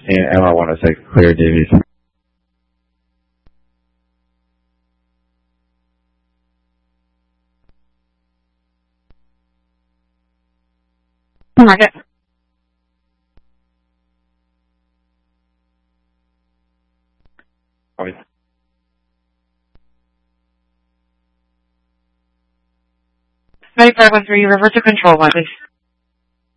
And MR1 is like clear DV3. Market. Right. 9513, revert to control 1, please.